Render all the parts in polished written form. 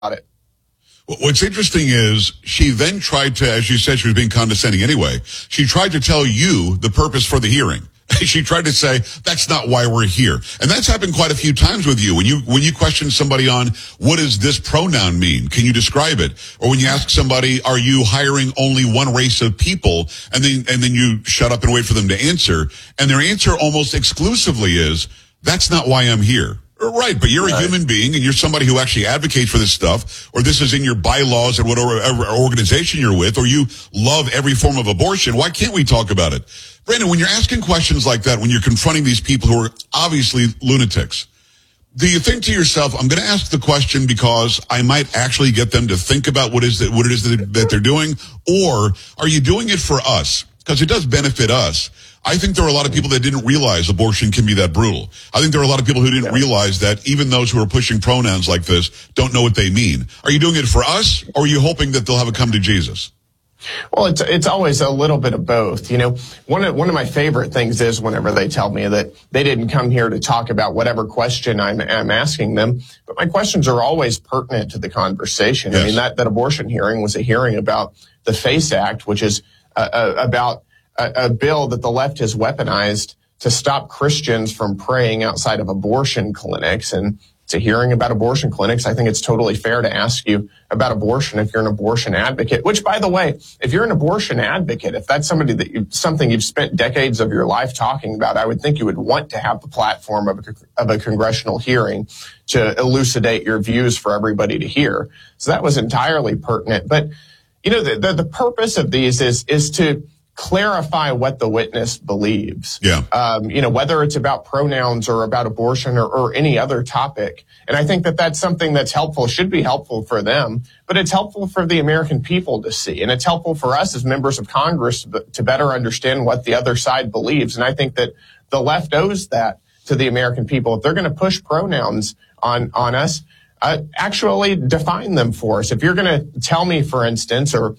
it. What's interesting is she then tried to, as you said, she was being condescending anyway. She tried to tell you the purpose for the hearing. She tried to say, that's not why we're here. And that's happened quite a few times with you. When you question somebody on what does this pronoun mean? Can you describe it? Or when you ask somebody, are you hiring only one race of people? And then you shut up and wait for them to answer. And their answer almost exclusively is, that's not why I'm here. Right, but you're a human being and you're somebody who actually advocates for this stuff, or this is in your bylaws at whatever organization you're with, or you love every form of abortion. Why can't we talk about it? Brandon, when you're asking questions like that, when you're confronting these people who are obviously lunatics, do you think to yourself, I'm going to ask the question because I might actually get them to think about what it is that they're doing? Or are you doing it for us? Because it does benefit us. I think there are a lot of people that didn't realize abortion can be that brutal. I think there are a lot of people who didn't realize that even those who are pushing pronouns like this don't know what they mean. Are you doing it for us, or are you hoping that they'll have a come to Jesus? Well, it's always a little bit of both. You know, one of my favorite things is whenever they tell me that they didn't come here to talk about whatever question I'm asking them, but my questions are always pertinent to the conversation. Yes. I mean, that abortion hearing was a hearing about the FACE Act, which is about a bill that the left has weaponized to stop Christians from praying outside of abortion clinics. And it's a hearing about abortion clinics. I think it's totally fair to ask you about abortion if you're an abortion advocate, which, by the way, if you're an abortion advocate, if that's something you've spent decades of your life talking about, I would think you would want to have the platform of a congressional hearing to elucidate your views for everybody to hear. So that was entirely pertinent. But, you know, the purpose of these is to clarify what the witness believes. Yeah. You know, whether it's about pronouns or about abortion or any other topic. And I think that that's something that's helpful, should be helpful for them, but it's helpful for the American people to see. And it's helpful for us as members of Congress to better understand what the other side believes. And I think that the left owes that to the American people. If they're going to push pronouns on us, actually define them for us. If you're going to tell me, for instance, or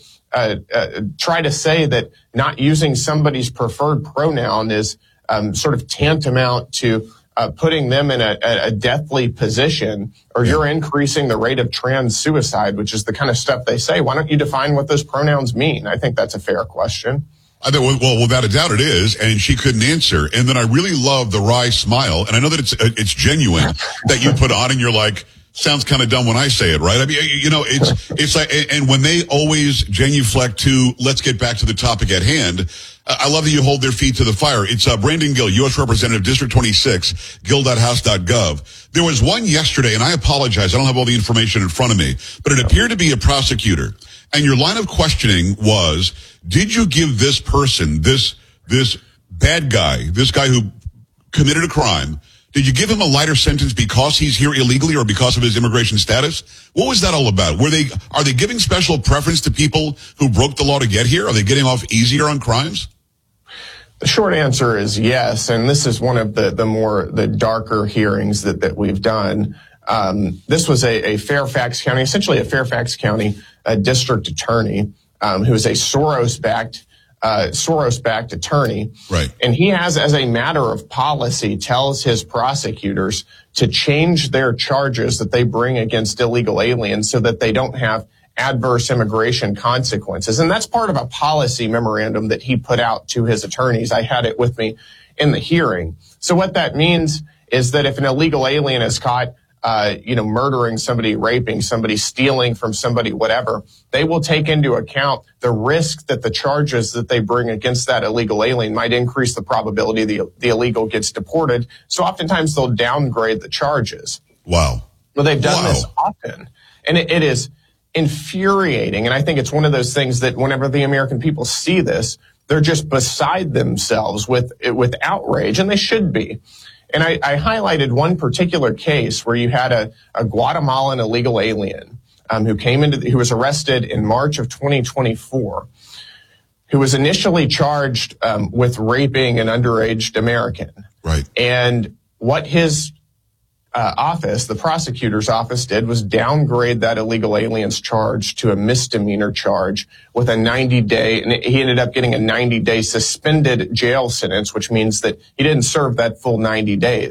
try to say that not using somebody's preferred pronoun is sort of tantamount to putting them in a deathly position, or you're increasing the rate of trans suicide, which is the kind of stuff they say, why don't you define what those pronouns mean? I think that's a fair question. I think, well, without a doubt it is, and she couldn't answer. And then I really love the wry smile, and I know that it's genuine that you put on, and you're like, sounds kind of dumb when I say it, right? I mean, you know, it's like, and when they always genuflect to, let's get back to the topic at hand, I love that you hold their feet to the fire. It's Brandon Gill, U.S. Representative, District 26, gill.house.gov. There was one yesterday, and I apologize, I don't have all the information in front of me, but it appeared to be a prosecutor. And your line of questioning was, did you give this person, this bad guy, this guy who committed a crime, did you give him a lighter sentence because he's here illegally or because of his immigration status? What was that all about? Are they giving special preference to people who broke the law to get here? Are they getting off easier on crimes? The short answer is yes, and this is one of the darker hearings that we've done. This was a Fairfax County, essentially a Fairfax County district attorney who is a Soros-backed attorney. Right. And he has, as a matter of policy, tells his prosecutors to change their charges that they bring against illegal aliens so that they don't have adverse immigration consequences. And that's part of a policy memorandum that he put out to his attorneys. I had it with me in the hearing. So what that means is that if an illegal alien is caught murdering somebody, raping somebody, stealing from somebody, whatever, they will take into account the risk that the charges that they bring against that illegal alien might increase the probability the illegal gets deported. So oftentimes they'll downgrade the charges. Wow. Well, they've done this often. And it is infuriating. And I think it's one of those things that whenever the American people see this, they're just beside themselves with outrage, and they should be. And I highlighted one particular case where you had a Guatemalan illegal alien who was arrested in March of 2024, who was initially charged with raping an underage American. Right. And what his office, the prosecutor's office, did was downgrade that illegal alien's charge to a misdemeanor charge with a 90-day, and he ended up getting a 90-day suspended jail sentence, which means that he didn't serve that full 90 days.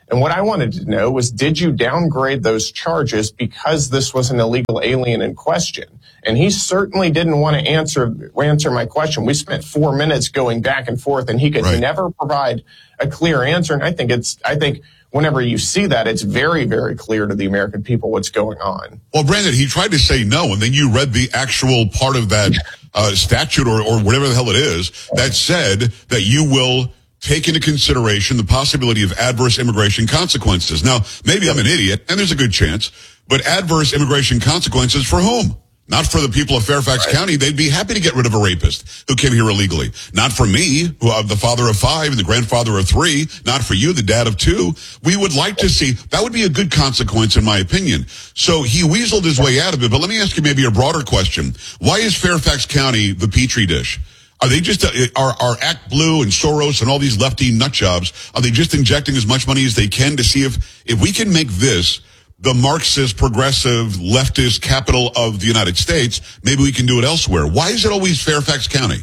And what I wanted to know was, did you downgrade those charges because this was an illegal alien in question? And he certainly didn't want to answer my question. We spent 4 minutes going back and forth, and he could never provide a clear answer. And I think whenever you see that, it's very, very clear to the American people what's going on. Well, Brandon, he tried to say no, and then you read the actual part of that statute or whatever the hell it is that said that you will take into consideration the possibility of adverse immigration consequences. Now, maybe I'm an idiot, and there's a good chance, but adverse immigration consequences for whom? Not for the people of Fairfax County. They'd be happy to get rid of a rapist who came here illegally. Not for me, who I'm the father of 5 and the grandfather of 3. Not for you, the dad of 2. We would like to see, that would be a good consequence in my opinion. So he weaseled his way out of it. But let me ask you maybe a broader question. Why is Fairfax County the petri dish? Are they just, are Act Blue and Soros and all these lefty nut jobs, are they just injecting as much money as they can to see if we can make this the Marxist, progressive, leftist capital of the United States, maybe we can do it elsewhere? Why is it always Fairfax County?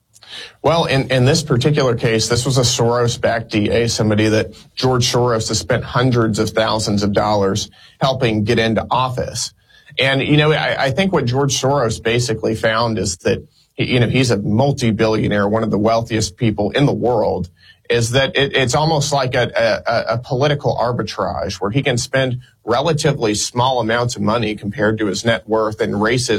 Well, in this particular case, this was a Soros-backed DA, somebody that George Soros has spent hundreds of thousands of dollars helping get into office. And, I think what George Soros basically found is that, he's a multi-billionaire, one of the wealthiest people in the world, is that it's almost like a political arbitrage where he can spend relatively small amounts of money compared to his net worth in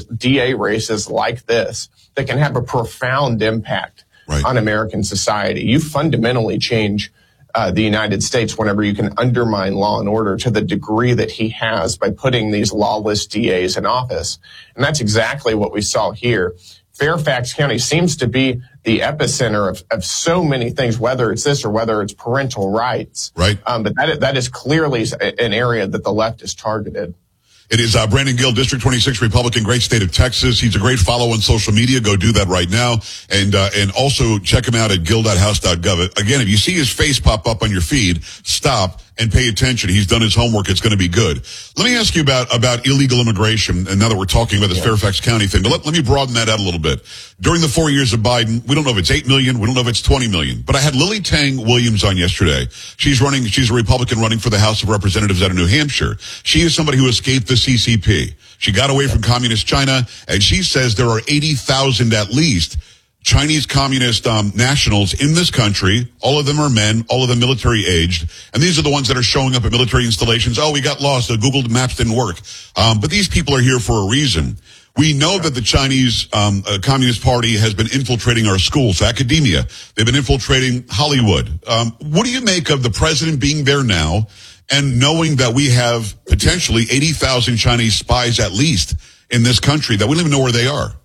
DA races like this that can have a profound impact on American society. You fundamentally change the United States whenever you can undermine law and order to the degree that he has by putting these lawless DAs in office. And that's exactly what we saw here. Fairfax County seems to be the epicenter of so many things, whether it's this or whether it's parental rights. But that is clearly an area that the left is targeted. It is Brandon Gill, District 26 Republican, great state of Texas. He's a great follow on social media. Go do that right now. And also check him out at gill.house.gov. Again, if you see his face pop up on your feed, stop and pay attention. He's done his homework. It's going to be good. Let me ask you about illegal immigration. And now that we're talking about this Fairfax County thing, but let me broaden that out a little bit. During the 4 years of Biden, we don't know if it's 8 million. We don't know if it's 20 million. But I had Lily Tang Williams on yesterday. She's a Republican running for the House of Representatives out of New Hampshire. She is somebody who escaped the CCP. She got away from communist China, and she says there are 80,000 at least Chinese communist nationals in this country. All of them are men, all of them military aged. And these are the ones that are showing up at military installations. Oh, we got lost. The Google Maps didn't work. But these people are here for a reason. We know that the Chinese Communist Party has been infiltrating our schools, academia. They've been infiltrating Hollywood. What do you make of the president being there now and knowing that we have potentially 80,000 Chinese spies at least in this country that we don't even know where they are?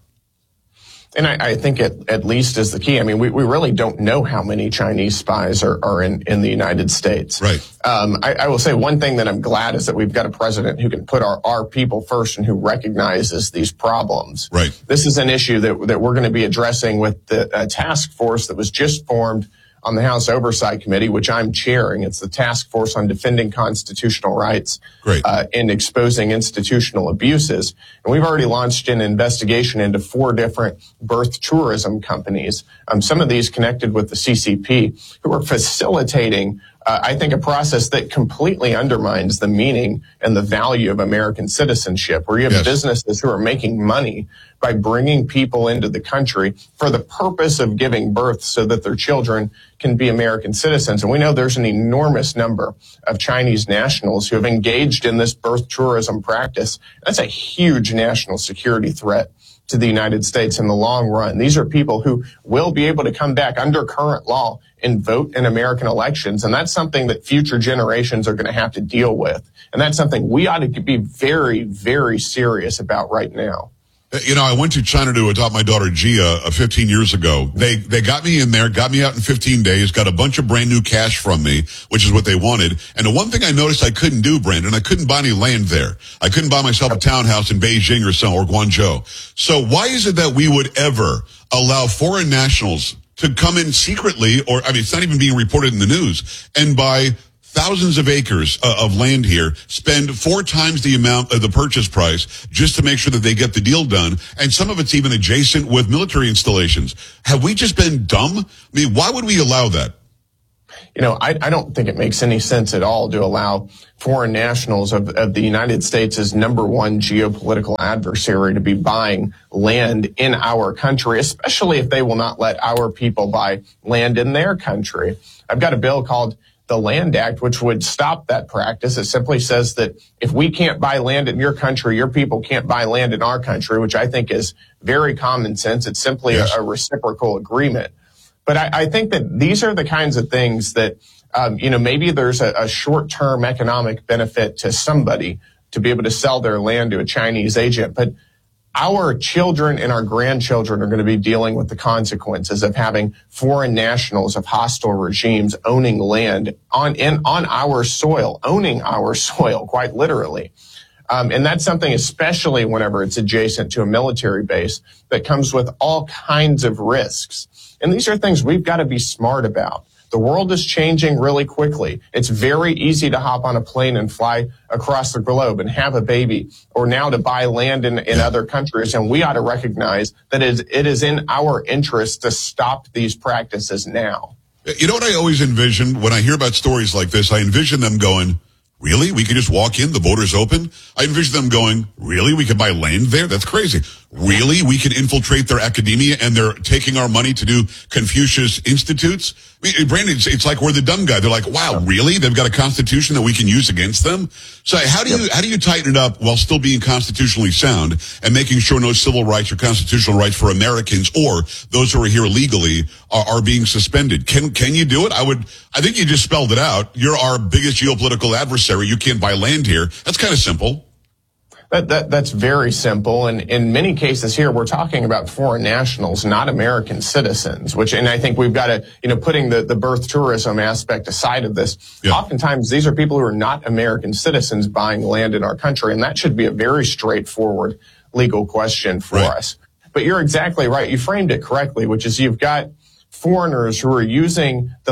And I think at least is the key. I mean, we really don't know how many Chinese spies are in the United States. I will say one thing that I'm glad is that we've got a president who can put our people first and who recognizes these problems. This is an issue that we're going to be addressing with the task force that was just formed on the House Oversight Committee, which I'm chairing. It's the Task Force on Defending Constitutional Rights and Exposing Institutional Abuses. And we've already launched an investigation into 4 different birth tourism companies, some of these connected with the CCP, who are facilitating I think a process that completely undermines the meaning and the value of American citizenship, where you have businesses who are making money by bringing people into the country for the purpose of giving birth so that their children can be American citizens. And we know there's an enormous number of Chinese nationals who have engaged in this birth tourism practice. That's a huge national security threat to the United States in the long run. These are people who will be able to come back under current law and vote in American elections. And that's something that future generations are going to have to deal with. And that's something we ought to be very, very serious about right now. You know, I went to China to adopt my daughter Gia 15 years ago. They got me in there, got me out in 15 days, got a bunch of brand new cash from me, which is what they wanted. And the one thing I noticed I couldn't do, Brandon, I couldn't buy any land there. I couldn't buy myself a townhouse in Beijing or Guangzhou. So why is it that we would ever allow foreign nationals to come in secretly, or, I mean, it's not even being reported in the news, and buy thousands of acres of land here, spend 4 times the amount of the purchase price just to make sure that they get the deal done. And some of it's even adjacent with military installations. Have we just been dumb? I mean, why would we allow that? I don't think it makes any sense at all to allow foreign nationals of the United States' number one geopolitical adversary to be buying land in our country, especially if they will not let our people buy land in their country. I've got a bill called the Land Act, which would stop that practice. It simply says that if we can't buy land in your country, your people can't buy land in our country, which I think is very common sense. It's simply a reciprocal agreement. But I think that these are the kinds of things that, maybe there's a short-term economic benefit to somebody to be able to sell their land to a Chinese agent. But our children and our grandchildren are going to be dealing with the consequences of having foreign nationals of hostile regimes owning land on our soil, owning our soil, quite literally. And that's something, especially whenever it's adjacent to a military base, that comes with all kinds of risks. And these are things we've got to be smart about. The world is changing really quickly. It's very easy to hop on a plane and fly across the globe and have a baby, or now to buy land in other countries. And we ought to recognize that it is in our interest to stop these practices now. You know what I always envision when I hear about stories like this? I envision them going, really? We could just walk in, the border's open? I envision them going, really? We could buy land there? That's crazy. Really? We can infiltrate their academia and they're taking our money to do Confucius Institutes? Brandon, it's like we're the dumb guy. They're like, wow, really? They've got a constitution that we can use against them? So how do you tighten it up while still being constitutionally sound and making sure no civil rights or constitutional rights for Americans or those who are here illegally are being suspended? Can you do it? I think you just spelled it out. You're our biggest geopolitical adversary. You can't buy land here. That's kind of simple. That's very simple. And in many cases here, we're talking about foreign nationals, not American citizens, and I think we've got to, putting the birth tourism aspect aside of this, oftentimes these are people who are not American citizens buying land in our country. And that should be a very straightforward legal question for us. But you're exactly right. You framed it correctly, which is you've got foreigners who are using the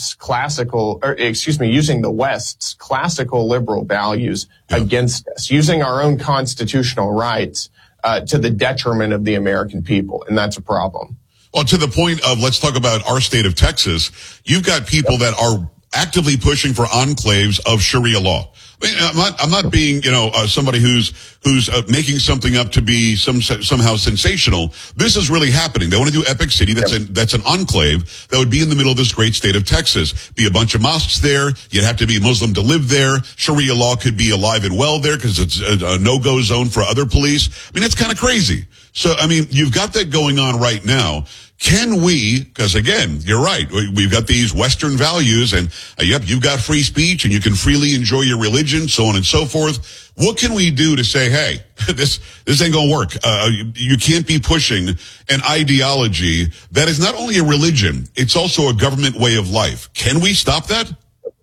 using the West's classical liberal values against us, using our own constitutional rights to the detriment of the American people. And that's a problem. Well, to the point of, let's talk about our state of Texas. You've got people that are actively pushing for enclaves of Sharia law. I'm not being, somebody who's making something up to be somehow sensational. This is really happening. They want to do Epic City. That's an enclave that would be in the middle of this great state of Texas. Be a bunch of mosques there. You'd have to be Muslim to live there. Sharia law could be alive and well there because it's a no-go zone for other police. It's kind of crazy. So, you've got that going on right now. Can we, because again, you're right, we've got these Western values and you've got free speech and you can freely enjoy your religion, so on and so forth. What can we do to say, hey, this ain't gonna work? You can't be pushing an ideology that is not only a religion, it's also a government way of life. Can we stop that?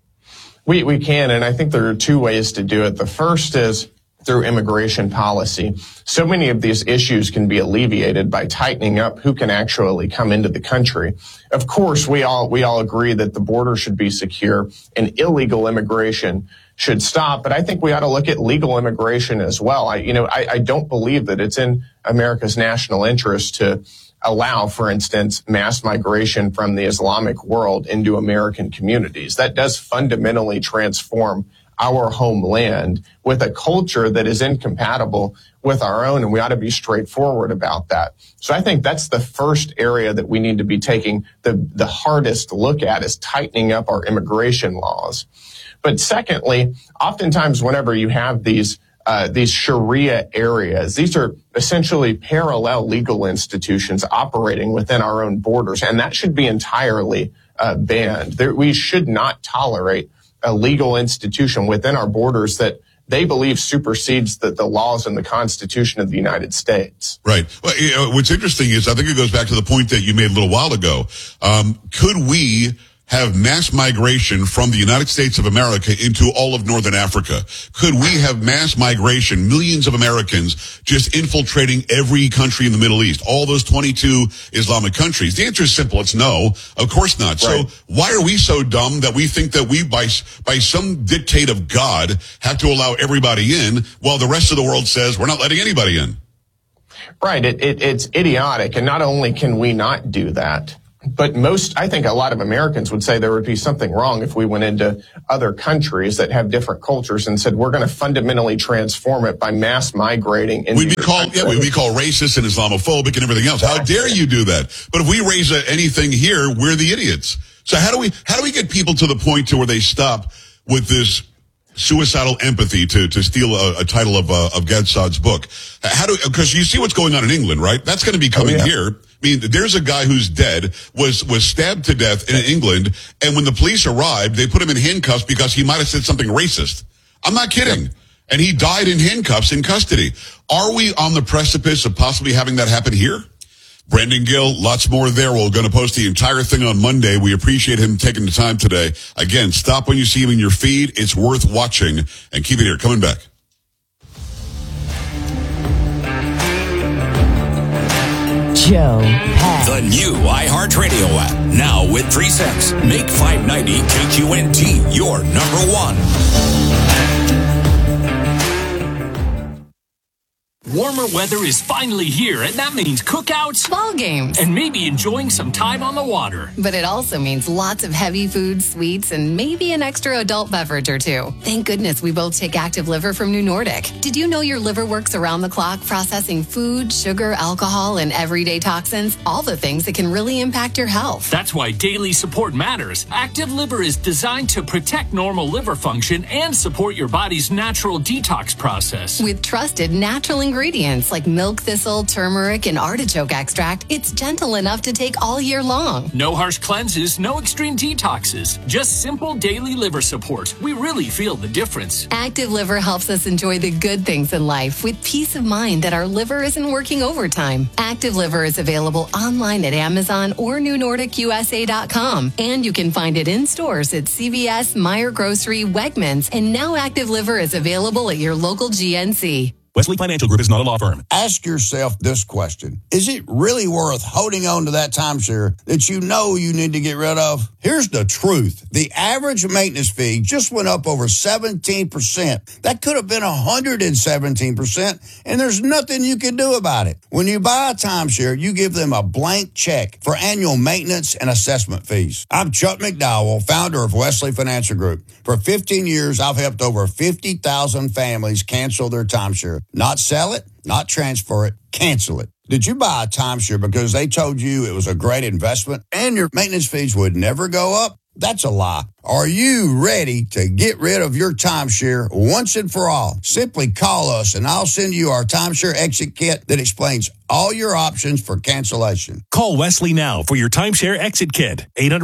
We can, and I think there are two ways to do it. The first is through immigration policy. So many of these issues can be alleviated by tightening up who can actually come into the country. Of course, we all agree that the border should be secure and illegal immigration should stop, but I think we ought to look at legal immigration as well. I don't believe that it's in America's national interest to allow, for instance, mass migration from the Islamic world into American communities. That does fundamentally transform our homeland with a culture that is incompatible with our own, and we ought to be straightforward about that. So I think that's the first area that we need to be taking the hardest look at, is tightening up our immigration laws. But secondly, oftentimes whenever you have these Sharia areas, these are essentially parallel legal institutions operating within our own borders, and that should be entirely banned. We should not tolerate a legal institution within our borders that they believe supersedes the laws and the Constitution of the United States. Right. Well, what's interesting is, I think it goes back to the point that you made a little while ago. Could we have mass migration from the United States of America into all of Northern Africa? Could we have mass migration, millions of Americans just infiltrating every country in the Middle East, all those 22 Islamic countries? The answer is simple. It's no. Of course not. Right. So why are we so dumb that we think that we, by some dictate of God, have to allow everybody in while the rest of the world says we're not letting anybody in? Right. It's idiotic. And not only can we not do that, But I think a lot of Americans would say there would be something wrong if we went into other countries that have different cultures and said, we're going to fundamentally transform it by mass migrating. We'd be called racist and Islamophobic and everything else. How dare you do that? But if we raise anything here, we're the idiots. So how do we get people to the point to where they stop with this suicidal empathy, to steal a title of Gadsad's book? Because you see what's going on in England, right? That's going to be coming here. I mean, there's a guy who's dead, was stabbed to death in England, and when the police arrived, they put him in handcuffs because he might have said something racist. I'm not kidding. Yep. And he died in handcuffs in custody. Are we on the precipice of possibly having that happen here? Brandon Gill, lots more there. We're going to post the entire thing on Monday. We appreciate him taking the time today. Again, stop when you see him in your feed. It's worth watching. And keep it here. Coming back. Joe Pags. The new iHeartRadio app. Now with 3 cents. Make 590 KQNT your number one. Warmer weather is finally here, and that means cookouts, ball games, and maybe enjoying some time on the water. But it also means lots of heavy food, sweets, and maybe an extra adult beverage or two. Thank goodness we both take Active Liver from New Nordic. Did you know your liver works around the clock processing food, sugar, alcohol, and everyday toxins? All the things that can really impact your health. That's why daily support matters. Active Liver is designed to protect normal liver function and support your body's natural detox process. With trusted natural ingredients like milk thistle, turmeric, and artichoke extract, it's gentle enough to take all year long. No harsh cleanses, no extreme detoxes, just simple daily liver support. We really feel the difference. Active Liver helps us enjoy the good things in life with peace of mind that our liver isn't working overtime. Active Liver is available online at Amazon or NewNordicUSA.com, and you can find it in stores at CVS, Meijer Grocery, Wegmans, and now Active Liver is available at your local GNC. Wesley Financial Group is not a law firm. Ask yourself this question. Is it really worth holding on to that timeshare that you know you need to get rid of? Here's the truth. The average maintenance fee just went up over 17%. That could have been 117%, and there's nothing you can do about it. When you buy a timeshare, you give them a blank check for annual maintenance and assessment fees. I'm Chuck McDowell, founder of Wesley Financial Group. For 15 years, I've helped over 50,000 families cancel their timeshare. Not sell it, not transfer it, cancel it. Did you buy a timeshare because they told you it was a great investment and your maintenance fees would never go up? That's a lie. Are you ready to get rid of your timeshare once and for all? Simply call us and I'll send you our timeshare exit kit that explains all your options for cancellation. Call Wesley now for your timeshare exit kit.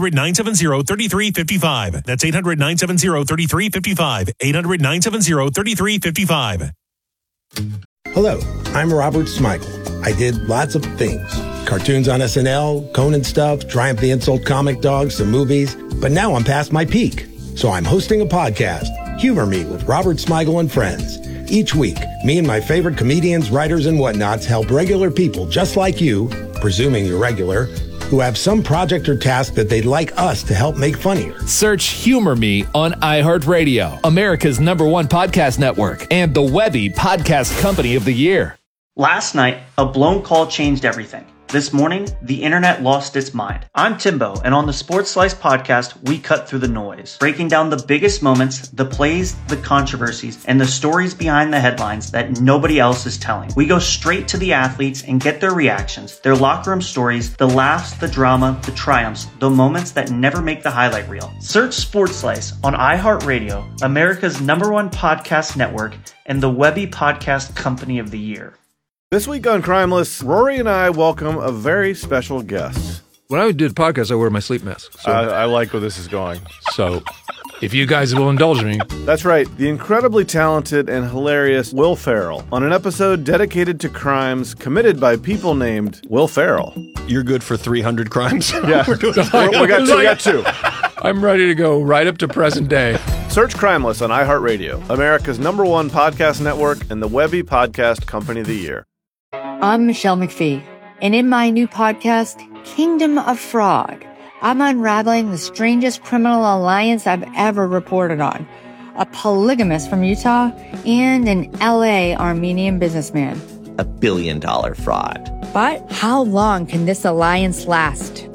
800-970-3355. That's 800-970-3355. 800-970-3355. Hello, I'm Robert Smigel. I did lots of things. Cartoons on SNL, Conan stuff, Triumph the Insult Comic Dog, some movies. But now I'm past my peak. So I'm hosting a podcast, Humor Me with Robert Smigel and Friends. Each week, me and my favorite comedians, writers, and whatnots help regular people just like you, presuming you're regular, who have some project or task that they'd like us to help make funnier. Search Humor Me on iHeartRadio, America's #1 podcast network, and the Webby Podcast Company of the Year. Last night, a blown call changed everything. This morning, the internet lost its mind. I'm Timbo, and on the Sports Slice podcast, we cut through the noise, breaking down the biggest moments, the plays, the controversies, and the stories behind the headlines that nobody else is telling. We go straight to the athletes and get their reactions, their locker room stories, the laughs, the drama, the triumphs, the moments that never make the highlight reel. Search Sports Slice on iHeartRadio, America's #1 podcast network, and the Webby Podcast Company of the Year. This week on Crimeless, Rory and I welcome a very special guest. When I do the podcast, I wear my sleep mask. So. I like where this is going. So, if you guys will indulge me. That's right, the incredibly talented and hilarious Will Ferrell on an episode dedicated to crimes committed by people named Will Ferrell. You're good for 300 crimes? Yeah, we got two. I'm ready to go right up to present day. Search Crimeless on iHeartRadio, America's #1 podcast network, and the Webby Podcast Company of the Year. I'm Michelle McPhee, and in my new podcast, Kingdom of Fraud, I'm unraveling the strangest criminal alliance I've ever reported on. A polygamist from Utah and an LA Armenian businessman. $1 billion fraud. But how long can this alliance last?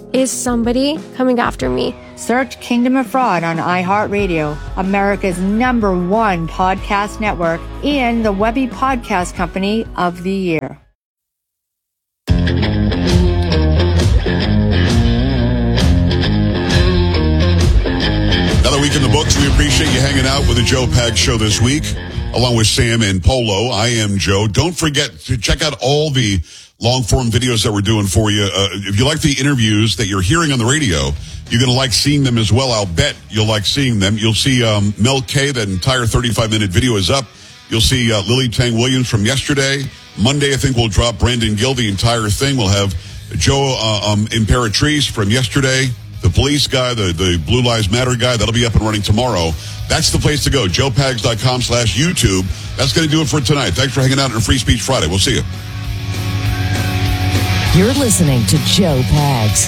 Is somebody coming after me? Search Kingdom of Fraud on iHeartRadio, America's #1 podcast network, and the Webby Podcast Company of the Year. Another week in the books. We appreciate you hanging out with the Joe Pags Show this week, along with Sam and Polo. I am Joe. Don't forget to check out all the long-form videos that we're doing for you. If you like the interviews that you're hearing on the radio, you're going to like seeing them as well. I'll bet you'll like seeing them. You'll see Mel K, that entire 35-minute video is up. You'll see Lily Tang Williams from yesterday. Monday, I think we'll drop Brandon Gill, the entire thing. We'll have Joe Imperatrice from yesterday, the police guy, the Blue Lives Matter guy. That'll be up and running tomorrow. That's the place to go, joepags.com/YouTube. That's going to do it for tonight. Thanks for hanging out on Free Speech Friday. We'll see you. You're listening to Joe Pags.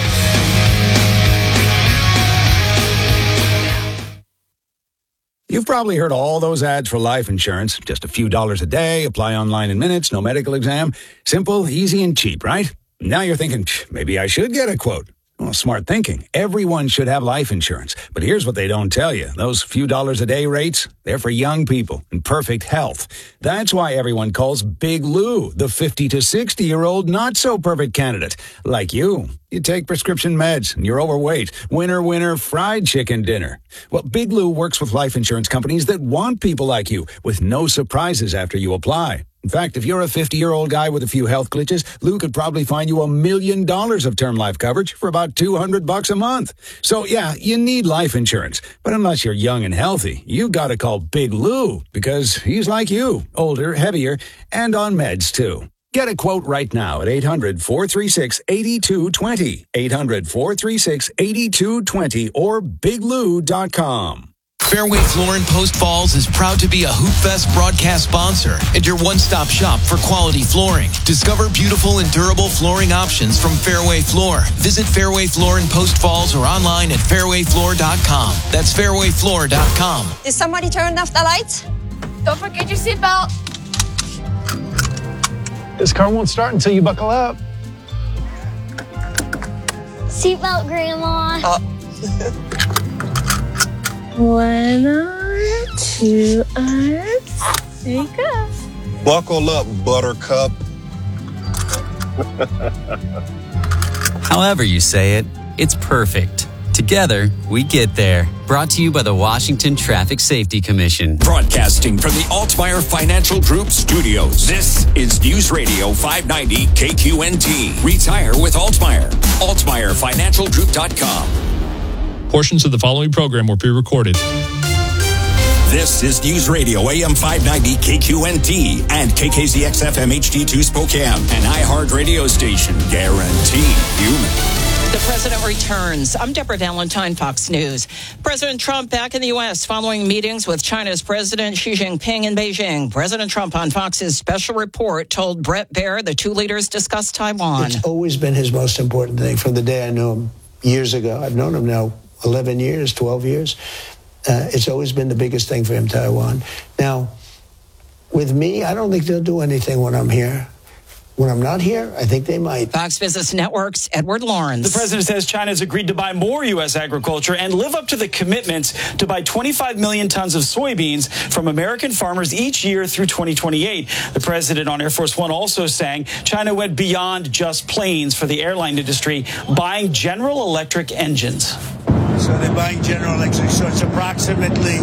You've probably heard all those ads for life insurance. Just a few dollars a day, apply online in minutes, no medical exam. Simple, easy, and cheap, right? Now you're thinking, maybe I should get a quote. Well, smart thinking. Everyone should have life insurance. But here's what they don't tell you. Those few dollars a day rates, they're for young people in perfect health. That's why everyone calls Big Lou the 50 to 60-year-old not-so-perfect candidate. Like you. You take prescription meds, and you're overweight. Winner, winner, fried chicken dinner. Well, Big Lou works with life insurance companies that want people like you, with no surprises after you apply. In fact, if you're a 50-year-old guy with a few health glitches, Lou could probably find you $1 million of term life coverage for about $200 a month. So, yeah, you need life insurance. But unless you're young and healthy, you got to call Big Lou, because he's like you, older, heavier, and on meds, too. Get a quote right now at 800-436-8220, 800-436-8220, or biglou.com. Fairway Floor in Post Falls is proud to be a Hoop Fest broadcast sponsor and your one-stop shop for quality flooring. Discover beautiful and durable flooring options from Fairway Floor. Visit Fairway Floor in Post Falls or online at fairwayfloor.com. That's fairwayfloor.com. Did somebody turn off the lights? Don't forget your seatbelt. This car won't start until you buckle up. Seatbelt, Grandma. 1 hour, 2 hours. There you go. Buckle up, Buttercup. However you say it, it's perfect. Together, we get there. Brought to you by the Washington Traffic Safety Commission. Broadcasting from the Altmeyer Financial Group studios. This is News Radio 590 KQNT. Retire with Altmeyer. AltmeyerFinancialGroup.com. Portions of the following program were pre-recorded. This is News Radio AM 590 KQNT and KKZX-FM HD2 Spokane, an iHeart radio station guaranteed human. The president returns. I'm Deborah Valentine, Fox News. President Trump back in the U.S. following meetings with China's President Xi Jinping in Beijing. President Trump on Fox's special report told Brett Baer the two leaders discussed Taiwan. It's always been his most important thing from the day I knew him years ago. I've known him now 11 years, 12 years. It's always been the biggest thing for him, Taiwan. Now, with me, I don't think they'll do anything when I'm here. When I'm not here, I think they might. Fox Business Network's Edward Lawrence. The president says China has agreed to buy more U.S. agriculture and live up to the commitments to buy 25 million tons of soybeans from American farmers each year through 2028. The president on Air Force One also saying China went beyond just planes for the airline industry, buying General Electric engines. So they're buying General Electric, so it's approximately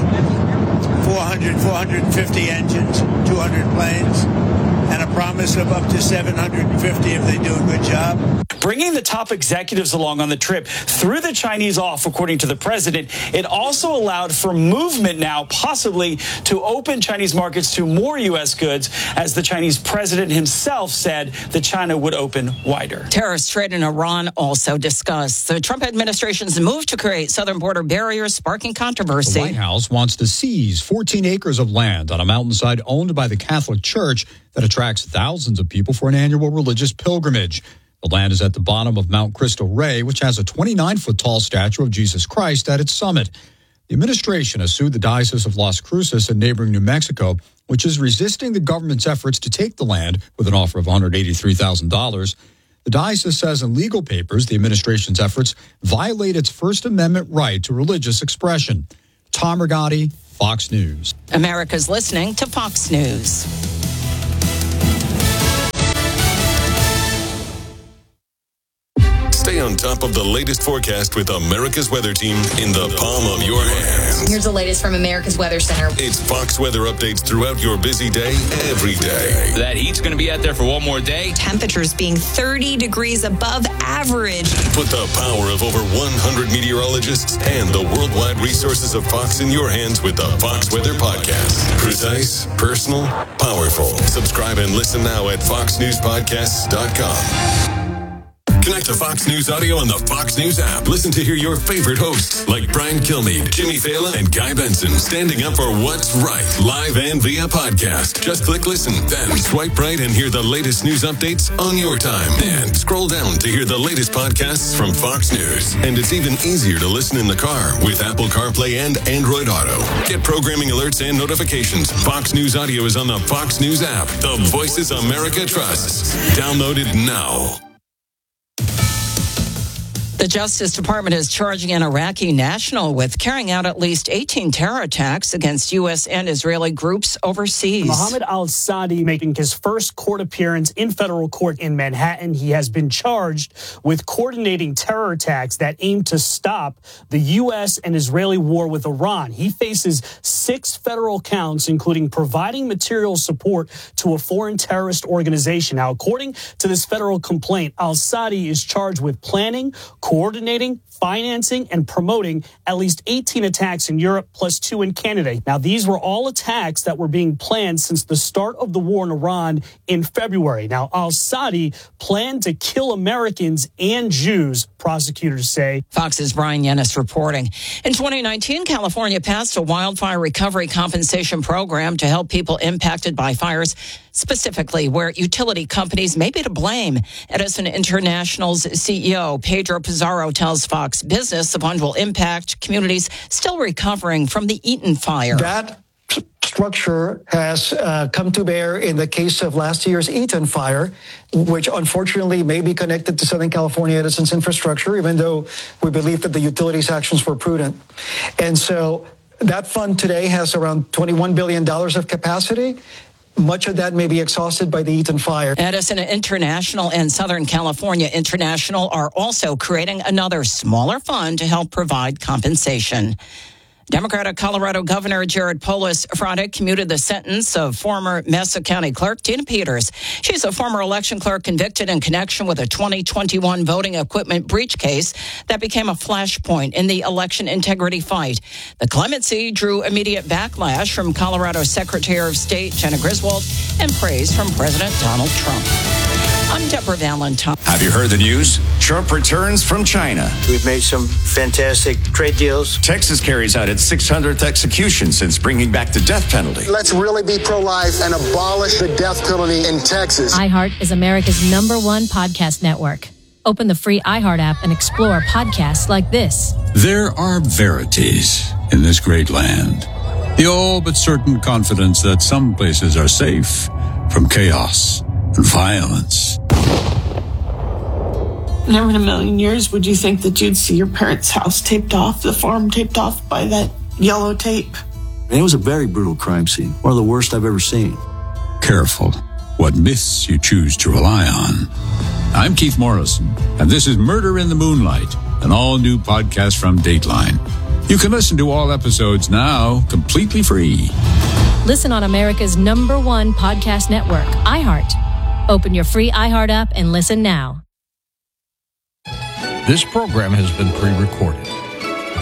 450 engines, 200 planes, and a promise of up to 750 if they do a good job. Bringing the top executives along on the trip threw the Chinese off, according to the president. It also allowed for movement now, possibly to open Chinese markets to more U.S. goods, as the Chinese president himself said that China would open wider. Terrorist trade in Iran also discussed. The Trump administration's move to create southern border barriers sparking controversy. The White House wants to seize 14 acres of land on a mountainside owned by the Catholic Church that attracts thousands of people for an annual religious pilgrimage. The land is at the bottom of Mount Crystal Ray, which has a 29-foot-tall statue of Jesus Christ at its summit. The administration has sued the Diocese of Las Cruces in neighboring New Mexico, which is resisting the government's efforts to take the land with an offer of $183,000. The diocese says in legal papers the administration's efforts violate its First Amendment right to religious expression. Tom Rigotti, Fox News. America's listening to Fox News. Stay on top of the latest forecast with America's Weather Team in the palm of your hand. Here's the latest from America's Weather Center. It's Fox weather updates throughout your busy day, every day. That heat's going to be out there for one more day. Temperatures being 30 degrees above average. Put the power of over 100 meteorologists and the worldwide resources of Fox in your hands with the Fox Weather Podcast. Precise, personal, powerful. Subscribe and listen now at foxnewspodcasts.com. Connect to Fox News Audio on the Fox News app. Listen to hear your favorite hosts like Brian Kilmeade, Jimmy Fallon, and Guy Benson standing up for what's right, live and via podcast. Just click listen, then swipe right and hear the latest news updates on your time. And scroll down to hear the latest podcasts from Fox News. And it's even easier to listen in the car with Apple CarPlay and Android Auto. Get programming alerts and notifications. Fox News Audio is on the Fox News app. The voices America trusts. Download it now. The Justice Department is charging an Iraqi national with carrying out at least 18 terror attacks against U.S. and Israeli groups overseas. Mohammed al-Sadi making his first court appearance in federal court in Manhattan. He has been charged with coordinating terror attacks that aim to stop the U.S. and Israeli war with Iran. He faces 6 federal counts, including providing material support to a foreign terrorist organization. Now, according to this federal complaint, al-Sadi is charged with planning, coordinating, financing, and promoting at least 18 attacks in Europe, plus 2 in Canada. Now, these were all attacks that were being planned since the start of the war in Iran in February. Now, al-Sadi planned to kill Americans and Jews, prosecutors say. Fox's Brian Yennis reporting. In 2019, California passed a wildfire recovery compensation program to help people impacted by fires, specifically where utility companies may be to blame. Edison International's CEO, Pedro Pizarro, tells Fox Business the fund will impact communities still recovering from the Eaton fire. That structure has come to bear in the case of last year's Eaton fire, which unfortunately may be connected to Southern California Edison's infrastructure, even though we believe that the utilities' actions were prudent. And so that fund today has around $21 billion of capacity. Much of that may be exhausted by the Eaton fire. Edison International and Southern California International are also creating another smaller fund to help provide compensation. Democratic Colorado Governor Jared Polis Friday commuted the sentence of former Mesa County Clerk Tina Peters. She's a former election clerk convicted in connection with a 2021 voting equipment breach case that became a flashpoint in the election integrity fight. The clemency drew immediate backlash from Colorado Secretary of State Jenna Griswold and praise from President Donald Trump. I'm Deborah Valentine. Have you heard the news? Trump returns from China. We've made some fantastic trade deals. Texas carries out its 600th execution since bringing back the death penalty. Let's really be pro-life and abolish the death penalty in Texas. iHeart is America's #1 podcast network. Open the free iHeart app and explore podcasts like this. There are verities in this great land. The all but certain confidence that some places are safe from chaos and violence. Never in a million years would you think that you'd see your parents' house taped off, the farm taped off by that yellow tape. It was a very brutal crime scene, one of the worst I've ever seen. Careful what myths you choose to rely on. I'm Keith Morrison, and this is Murder in the Moonlight, an all-new podcast from Dateline. You can listen to all episodes now completely free. Listen on America's #1 podcast network, iHeart. Open your free iHeart app and listen now. This program has been pre-recorded.